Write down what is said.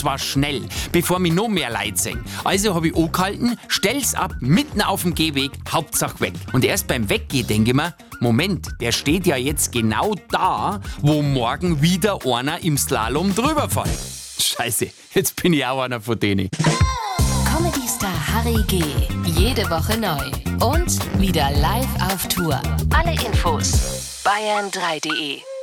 zwar schnell, bevor mich noch mehr Leute sehen. Also habe ich angehalten, stell's ab, mitten auf dem Gehweg, Hauptsache weg. Und erst beim Weggehen denke ich mir, Moment, der steht ja jetzt genau da, wo morgen wieder einer im Slalom drüber fällt. Scheiße, jetzt bin ich auch einer von denen. Comedy-Star Harry G. Jede Woche neu. Und wieder live auf Tour. Alle Infos bayern3.de